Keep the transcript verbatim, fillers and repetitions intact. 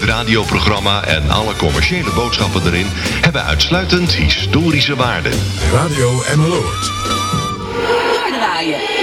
radioprogramma en alle commerciële boodschappen erin hebben uitsluitend historische waarde. Radio Emmeloord. Draaien.